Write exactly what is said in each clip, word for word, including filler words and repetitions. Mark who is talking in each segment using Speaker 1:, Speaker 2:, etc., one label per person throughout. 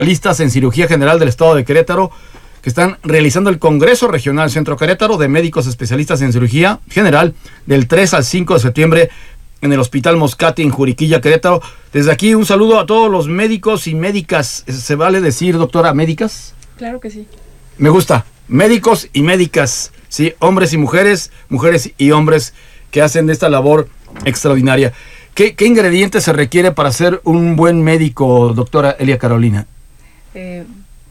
Speaker 1: especialistas en cirugía general del estado de Querétaro, que están realizando el Congreso Regional Centro Querétaro de Médicos Especialistas en Cirugía General del tres al cinco de septiembre en el Hospital Moscati en Juriquilla, Querétaro. Desde aquí un saludo a todos los médicos y médicas. ¿Se vale decir, doctora, médicas?
Speaker 2: Claro que sí.
Speaker 1: Me gusta. Médicos y médicas, sí, hombres y mujeres, mujeres y hombres que hacen esta labor extraordinaria. ¿Qué, qué ingredientes se requiere para ser un buen médico, doctora Elia Carolina?
Speaker 2: Eh,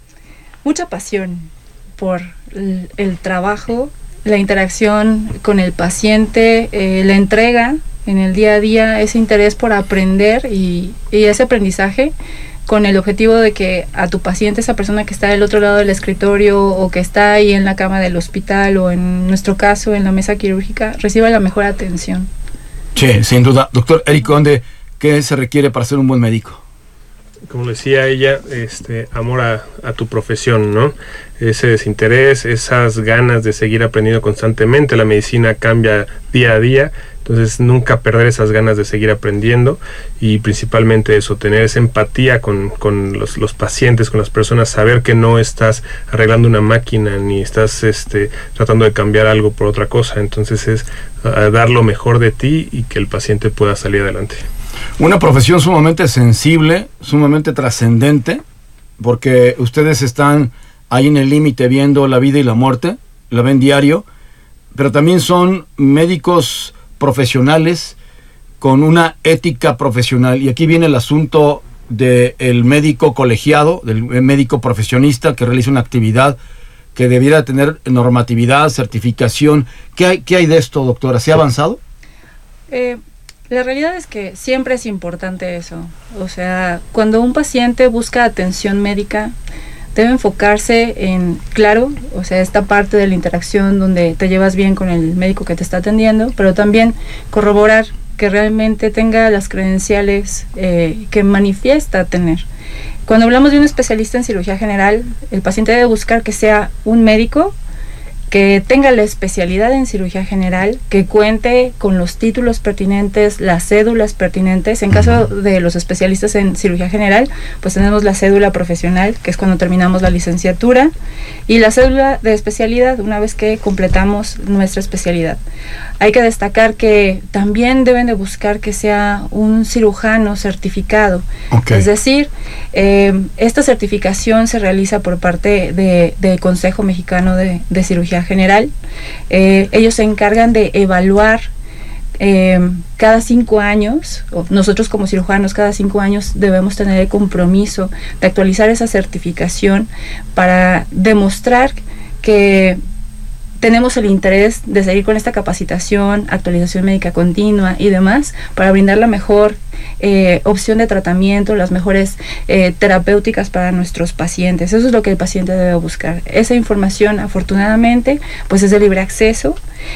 Speaker 2: mucha pasión por el, el trabajo, la interacción con el paciente, eh, la entrega en el día a día, ese interés por aprender y, y ese aprendizaje con el objetivo de que a tu paciente, esa persona que está del otro lado del escritorio o que está ahí en la cama del hospital o en nuestro caso en la mesa quirúrgica, reciba la mejor atención.
Speaker 1: Sí, sin duda. Doctor Eric Conde, ¿qué se requiere para ser un buen médico?
Speaker 3: Como decía ella, este amor a, a tu profesión, ¿no? Ese desinterés, esas ganas de seguir aprendiendo constantemente. La medicina cambia día a día, entonces nunca perder esas ganas de seguir aprendiendo y principalmente eso, tener esa empatía con, con los, los pacientes, con las personas, saber que no estás arreglando una máquina ni estás este, tratando de cambiar algo por otra cosa. Entonces es uh, dar lo mejor de ti y que el paciente pueda salir adelante.
Speaker 1: Una profesión sumamente sensible, sumamente trascendente, porque ustedes están ahí en el límite viendo la vida y la muerte, la ven diario, pero también son médicos profesionales con una ética profesional. Y aquí viene el asunto del médico colegiado, del médico profesionista que realiza una actividad que debiera tener normatividad, certificación. ¿Qué hay, qué hay de esto, doctora? ¿Se ha avanzado?
Speaker 2: Eh... La realidad es que siempre es importante eso. O sea, cuando un paciente busca atención médica, debe enfocarse en, claro, o sea, esta parte de la interacción donde te llevas bien con el médico que te está atendiendo, pero también corroborar que realmente tenga las credenciales eh, que manifiesta tener. Cuando hablamos de un especialista en cirugía general, el paciente debe buscar que sea un médico que tenga la especialidad en cirugía general, que cuente con los títulos pertinentes, las cédulas pertinentes. En caso de los especialistas en cirugía general, pues tenemos la cédula profesional, que es cuando terminamos la licenciatura, y la cédula de especialidad una vez que completamos nuestra especialidad. Hay que destacar que también deben de buscar que sea un cirujano certificado. Okay. Es decir, eh, esta certificación se realiza por parte de, de Consejo Mexicano de, de Cirugía General. Eh, ellos se encargan de evaluar eh, cada cinco años, o nosotros como cirujanos cada cinco años debemos tener el compromiso de actualizar esa certificación para demostrar que tenemos el interés de seguir con esta capacitación, actualización médica continua y demás, para brindar la mejor eh, opción de tratamiento, las mejores eh, terapéuticas para nuestros pacientes. Eso es lo que el paciente debe buscar. Esa información, afortunadamente, pues es de libre acceso,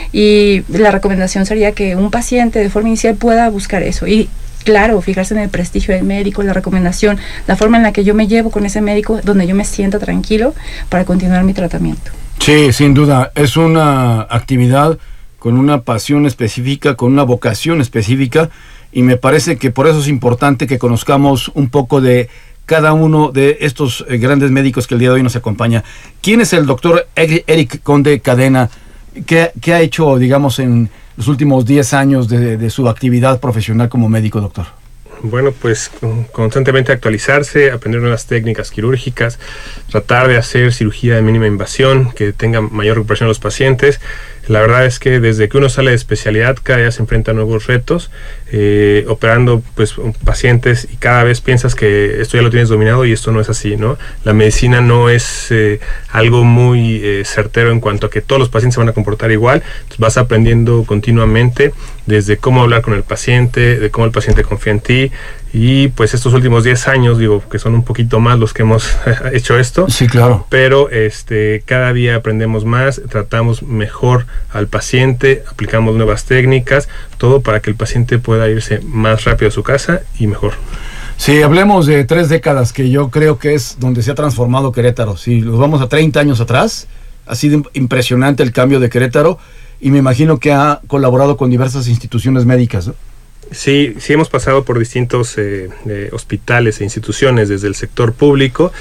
Speaker 2: y la recomendación sería que un paciente de forma inicial pueda buscar eso. Y claro, fijarse en el prestigio del médico, la recomendación, la forma en la que yo me llevo con ese médico, donde yo me sienta tranquilo para continuar mi tratamiento.
Speaker 1: Sí, sin duda, es una actividad con una pasión específica, con una vocación específica, y me parece que por eso es importante que conozcamos un poco de cada uno de estos eh, grandes médicos que el día de hoy nos acompaña. ¿Quién es el doctor Eric Conde Cadena? ¿Qué, qué ha hecho, digamos, en los últimos diez años de, de su actividad profesional como médico, doctor?
Speaker 3: Bueno, pues constantemente actualizarse, aprender nuevas técnicas quirúrgicas, tratar de hacer cirugía de mínima invasión, que tenga mayor recuperación a los pacientes. La verdad es que desde que uno sale de especialidad, cada día se enfrenta a nuevos retos, eh, operando pues pacientes, y cada vez piensas que esto ya lo tienes dominado, y esto no es así, ¿no? La medicina no es eh, algo muy eh, certero en cuanto a que todos los pacientes se van a comportar igual. Entonces vas aprendiendo continuamente desde cómo hablar con el paciente, de cómo el paciente confía en ti. Y pues estos últimos diez años, digo, que son un poquito más los que hemos hecho esto.
Speaker 1: Sí, claro.
Speaker 3: Pero este, cada día aprendemos más, tratamos mejor al paciente, aplicamos nuevas técnicas, todo para que el paciente pueda irse más rápido a su casa y mejor.
Speaker 1: Sí, hablemos de tres décadas, que yo creo que es donde se ha transformado Querétaro. Si nos vamos a treinta años atrás, ha sido impresionante el cambio de Querétaro, y me imagino que ha colaborado con diversas instituciones médicas, ¿no?
Speaker 3: Sí, sí hemos pasado por distintos eh, eh, hospitales e instituciones desde el sector público